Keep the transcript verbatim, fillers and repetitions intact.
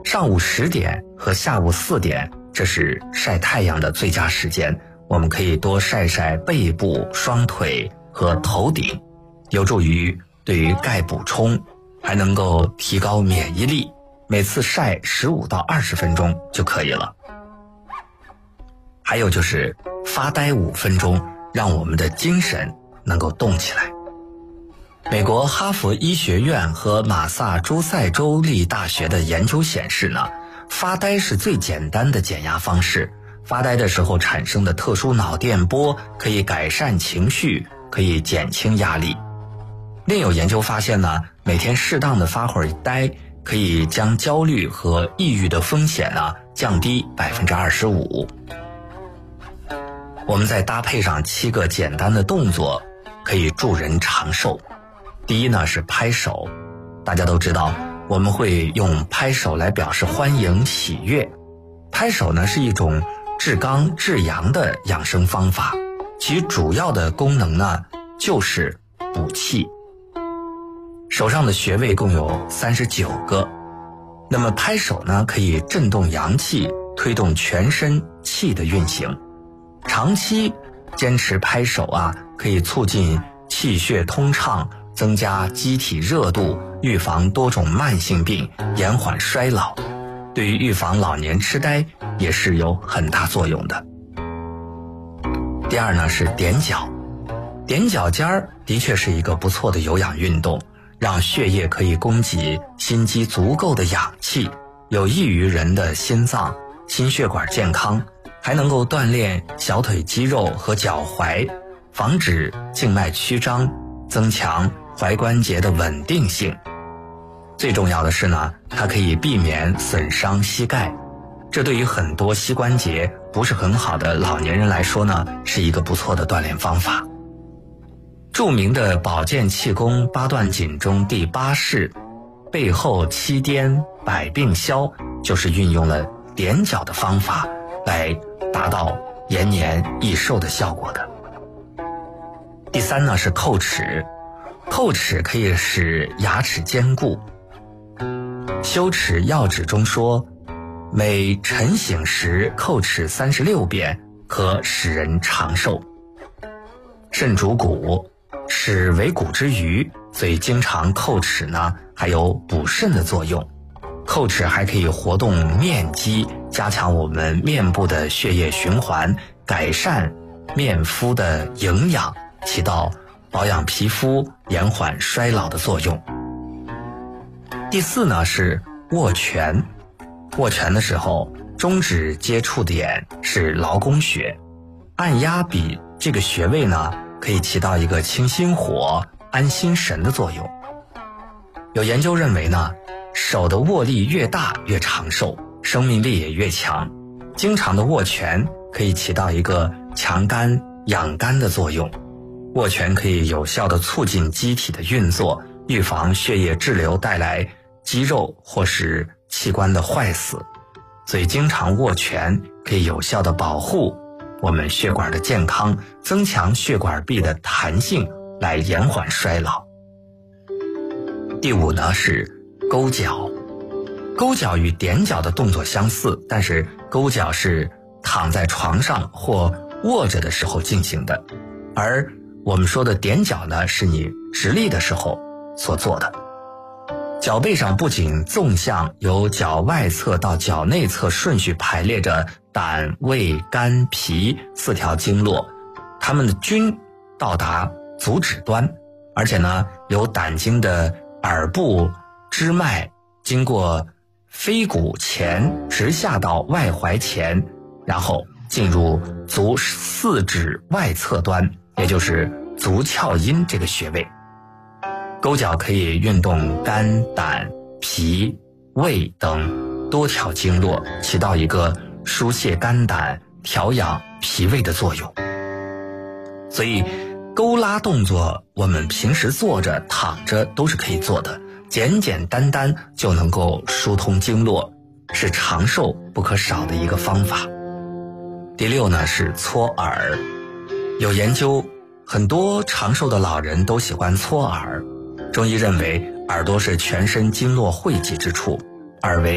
上午十点和下午四点，这是晒太阳的最佳时间，我们可以多晒晒背部、双腿和头顶，有助于对于钙补充，还能够提高免疫力，每次晒十五到二十分钟就可以了。还有就是发呆五分钟，让我们的精神能够动起来。美国哈佛医学院和马萨诸塞州立大学的研究显示呢，发呆是最简单的减压方式。发呆的时候产生的特殊脑电波可以改善情绪，可以减轻压力。另有研究发现呢，每天适当的发会儿呆，可以将焦虑和抑郁的风险呢降低 百分之二十五。我们再搭配上七个简单的动作，可以助人长寿。第一呢是拍手，大家都知道我们会用拍手来表示欢迎喜悦。拍手呢是一种治刚治阳的养生方法，其主要的功能呢就是补气。手上的穴位共有三十九个，那么拍手呢可以震动阳气，推动全身气的运行。长期坚持拍手啊，可以促进气血通畅，增加机体热度，预防多种慢性病，延缓衰老，对于预防老年痴呆也是有很大作用的。第二呢是踮脚，踮脚尖儿的确是一个不错的有氧运动，让血液可以供给心肌足够的氧气，有益于人的心脏、心血管健康，还能够锻炼小腿肌肉和脚踝，防止静脉曲张，增强踝关节的稳定性。最重要的是呢，它可以避免损伤膝盖，这对于很多膝关节不是很好的老年人来说呢，是一个不错的锻炼方法。著名的保健气功八段锦中第八式背后七颠百病消，就是运用了踮脚的方法来达到延年益寿的效果的。第三呢是叩齿，叩齿可以使牙齿坚固。修齿要旨中说，每晨醒时叩齿三十六遍，可使人长寿。肾主骨，齿为骨之余，所以经常叩齿呢，还有补肾的作用。叩齿还可以活动面肌，加强我们面部的血液循环，改善面肤的营养，起到保养皮肤、延缓衰老的作用。第四呢是握拳，握拳的时候，中指接触点是劳宫穴，按压比这个穴位呢，可以起到一个清心火、安心神的作用。有研究认为呢，手的握力越大越长寿，生命力也越强。经常的握拳可以起到一个强肝养肝的作用。握拳可以有效地促进机体的运作，预防血液滞留带来肌肉或是器官的坏死。所以经常握拳可以有效地保护我们血管的健康，增强血管壁的弹性，来延缓衰老。第五呢是勾脚，勾脚与踮脚的动作相似，但是勾脚是躺在床上或卧着的时候进行的，而我们说的踮脚呢，是你直立的时候所做的。脚背上不仅纵向由脚外侧到脚内侧顺序排列着胆、胃、肝、脾四条经络，它们的均到达足趾端，而且呢，由胆经的耳部支脉经过腓骨前直下到外踝前，然后进入足四趾外侧端，也就是足窍阴这个穴位。勾脚可以运动肝、胆、脾、胃等多条经络，起到一个疏泄肝胆、调养脾胃的作用。所以勾拉动作我们平时坐着躺着都是可以做的，简简单单就能够疏通经络，是长寿不可少的一个方法。第六呢是搓耳，有研究很多长寿的老人都喜欢搓耳。中医认为耳朵是全身经络汇集之处，耳为